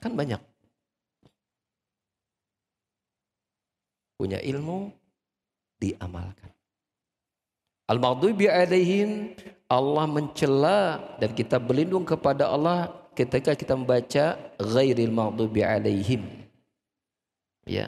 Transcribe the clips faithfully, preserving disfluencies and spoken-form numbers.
Kan banyak. Punya ilmu, diamalkan. Al-maghdubi alaihim, Allah mencela dan kita berlindung kepada Allah ketika kita membaca ghairil maghdubi alaihim. Ya.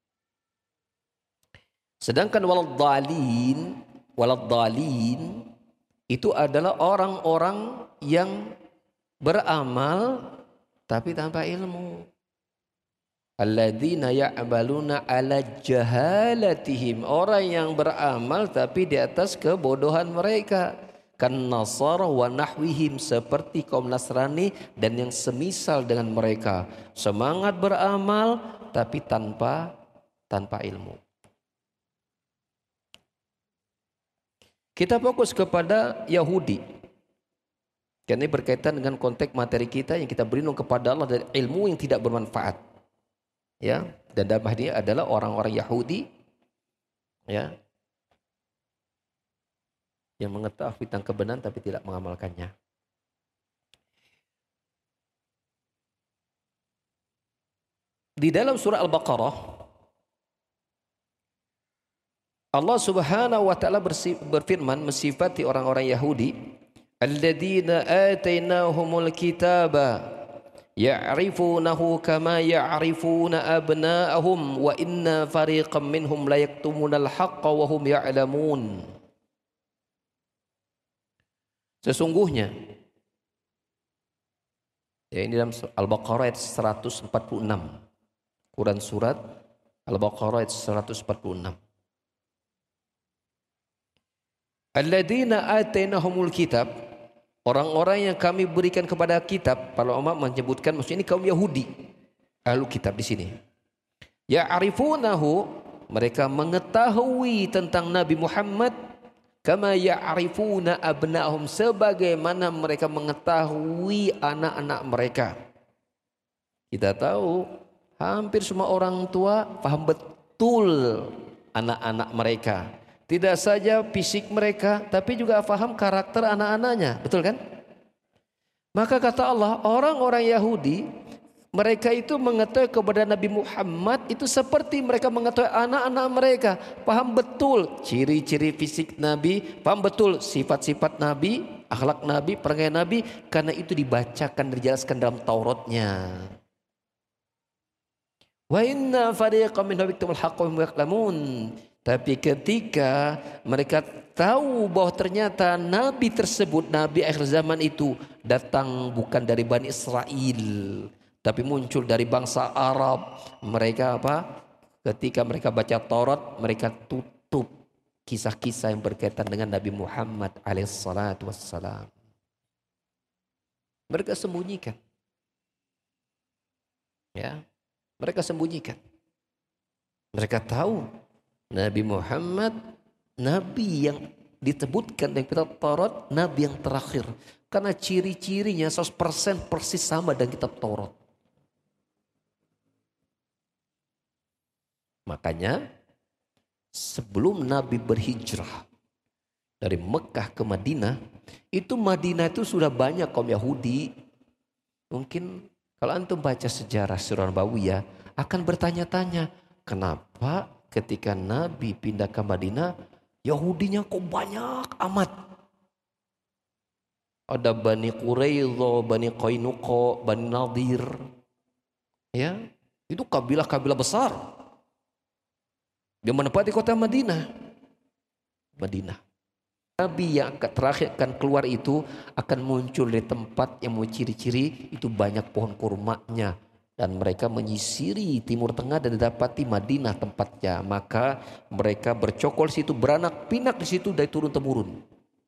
Sedangkan waladhdallin, waladhdallin itu adalah orang-orang yang beramal tapi tanpa ilmu. Alladzina ya'maluna ala jahalatihim, orang yang beramal tapi di atas kebodohan mereka. Kan nasara wa nahwihim, seperti kaum Nasrani dan yang semisal dengan mereka. Semangat beramal tapi tanpa tanpa ilmu. Kita fokus kepada Yahudi. Karena ini berkaitan dengan konteks materi kita yang kita berlindung kepada Allah dari ilmu yang tidak bermanfaat. Ya, dan dalam hal ini adalah orang-orang Yahudi, ya, yang mengetahui tentang kebenaran tapi tidak mengamalkannya. Di dalam surah Al-Baqarah, Allah Subhanahu wa taala berfirman mensifati orang-orang Yahudi, alladzina atainahumul kitaba ya'rifunahu kama ya'rifuna abna'ahum wa inna fariqam minhum la yaktumunal haqqa wa hum ya'lamun. Sesungguhnya, ya ini dalam Al-Baqarah ayat seratus empat puluh enam. Quran surat Al-Baqarah ayat seratus empat puluh enam. Alladzina atainahumul kitab, orang-orang yang kami berikan kepada kitab. Para ulama menyebutkan maksudnya ini kaum Yahudi, ahlu kitab di sini. Ya'rifunahu, mereka mengetahui tentang Nabi Muhammad kama ya'rifuna abna'ahum, sebagaimana mereka mengetahui anak-anak mereka. Kita tahu hampir semua orang tua paham betul anak-anak mereka. Tidak saja fisik mereka, tapi juga paham karakter anak-anaknya. Betul kan? Maka kata Allah, orang-orang Yahudi, mereka itu mengetahui kepada Nabi Muhammad itu seperti mereka mengetahui anak-anak mereka. Paham betul ciri-ciri fisik Nabi, paham betul sifat-sifat Nabi, akhlak Nabi, perangai Nabi. Karena itu dibacakan, dijelaskan dalam Tauratnya. Wa inna fariqam minhum yaktumul haqqa wa hum ya'lamun. Tapi ketika mereka tahu bahwa ternyata Nabi tersebut, Nabi akhir zaman itu datang bukan dari Bani Israel, tapi muncul dari bangsa Arab. Mereka apa? Ketika mereka baca Taurat, mereka tutup kisah-kisah yang berkaitan dengan Nabi Muhammad alaihissalatu wassalam. Mereka sembunyikan. Ya, mereka sembunyikan. Mereka tahu Nabi Muhammad, Nabi yang disebutkan dalam kitab Taurat, Nabi yang terakhir. Karena ciri-cirinya seratus persen persis sama dengan kitab Taurat. Makanya sebelum Nabi berhijrah dari Mekah ke Madinah, itu Madinah itu sudah banyak kaum Yahudi. Mungkin kalau antum baca sejarah Sirah Nabawiyah akan bertanya-tanya, kenapa ketika Nabi pindah ke Madinah, Yahudinya kok banyak amat. Ada Bani Quraidah, Bani Qainuqa, Bani Nadir. Ya, itu kabilah-kabilah besar. Dia menempati kota Madinah. Madinah. Nabi yang terakhir akan keluar itu akan muncul di tempat yang memiliki ciri-ciri itu banyak pohon kurmanya. Dan mereka menyisiri Timur Tengah dan didapati Madinah tempatnya. Maka mereka bercokol di situ, beranak pinak di situ dari turun temurun.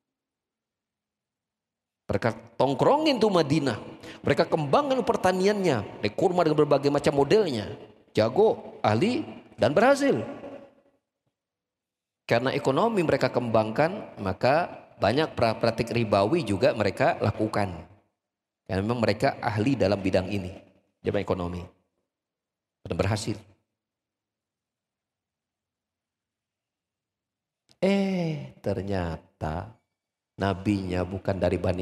Mereka tongkrongin tuh Madinah. Mereka kembangkan pertaniannya, dari kurma dengan berbagai macam modelnya. Jago, ahli, dan berhasil. Karena ekonomi mereka kembangkan, maka banyak praktik ribawi juga mereka lakukan. Karena memang mereka ahli dalam bidang ini. Jaman ekonomi dan berhasil. Eh ternyata nabinya bukan dari Bani